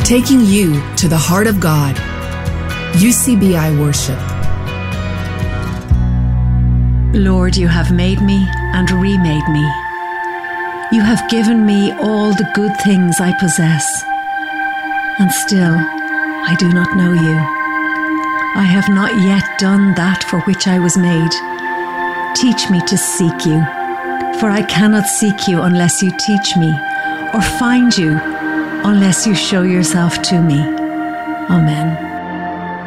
taking you to the heart of God. UCBI Worship. Lord, you have made me and remade me. You have given me all the good things I possess, and still I do not know you. I have not yet done that for which I was made. Teach me to seek you, for I cannot seek you unless you teach me, or find you unless you show yourself to me. Amen.